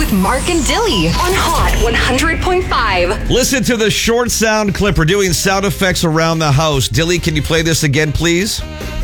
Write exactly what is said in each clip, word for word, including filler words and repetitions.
Mark and Dilly on Hot one hundred point five. Listen to the short sound clip. We're doing sound effects around the house. Dilly, can you play this again, please?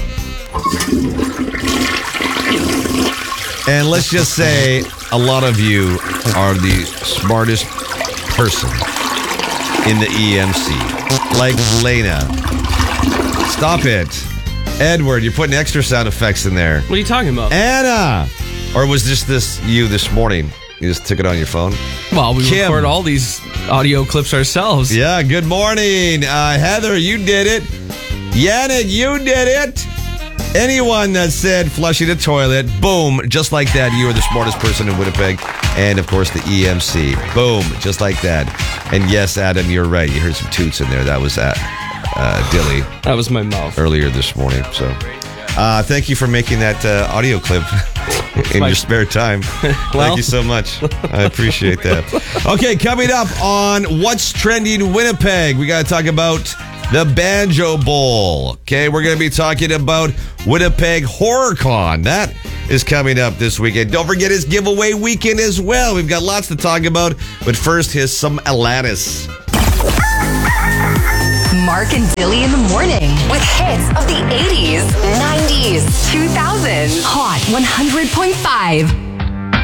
And let's just say a lot of you are the smartest person in the E M C. Like Lena. Stop it. Edward, you're putting extra sound effects in there. What are you talking about? Anna! Or was this this you this morning? You just took it on your phone? Well, we Kim. record all these audio clips ourselves. Yeah, good morning. Uh, Heather, you did it. Yannick, you did it. Anyone that said flushing the toilet, boom, just like that, you are the smartest person in Winnipeg. And, of course, the E M C. Boom, just like that. And, yes, Adam, you're right. You heard some toots in there. That was at uh, Dilly. That was my mouth. Earlier this morning. So, uh, thank you for making that uh, audio clip in my- your spare time. Well, thank you so much. I appreciate that. Okay, coming up on What's Trending Winnipeg, we got to talk about the Banjo Bowl. Okay, we're going to be talking about Winnipeg HorrorCon. That is coming up this weekend. Don't forget his giveaway weekend as well. We've got lots to talk about, but first, here's some Alanis. Mark and Dilly in the morning with hits of the eighties, nineties, two thousands. Hot one hundred point five.